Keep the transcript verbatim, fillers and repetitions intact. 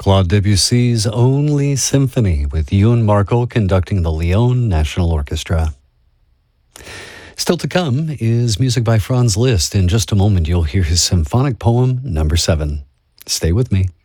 Claude Debussy's Only Symphony with Ewan Markle conducting the Lyon National Orchestra. Still to come is music by Franz Liszt. In just a moment, you'll hear his symphonic poem number seven. Stay with me.